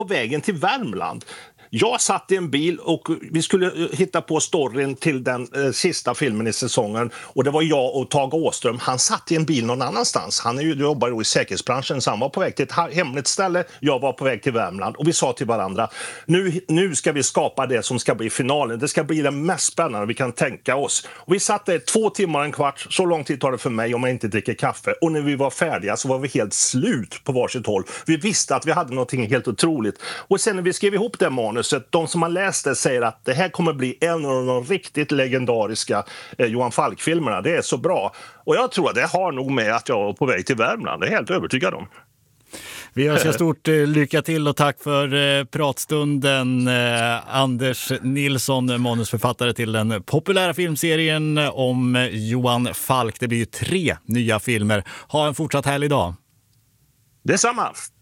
på vägen till Värmland. Jag satt i en bil och vi skulle hitta på storyn till den sista filmen i säsongen. Och det var jag och Tage Åström. Han satt i en bil någon annanstans. Han jobbar ju i säkerhetsbranschen, så han var på väg till ett hemligt ställe. Jag var på väg till Värmland. Och vi sa till varandra, nu ska vi skapa det som ska bli finalen. Det ska bli det mest spännande vi kan tänka oss. Och vi satt där 2 timmar och en kvart. Så lång tid tar det för mig om jag inte dricker kaffe. Och när vi var färdiga så var vi helt slut på varsitt håll. Vi visste att vi hade någonting helt otroligt. Och sen när vi skrev ihop det manuset, de som har läst det säger att det här kommer bli en av de riktigt legendariska Johan Falk-filmerna. Det är så bra. Och jag tror att det har nog med att jag var på väg till Värmland. Det är helt övertygad om. Vi önskar stort lycka till och tack för pratstunden, Anders Nilsson, manusförfattare till den populära filmserien om Johan Falk. Det blir ju 3 nya filmer. Ha en fortsatt härlig dag. Detsamma!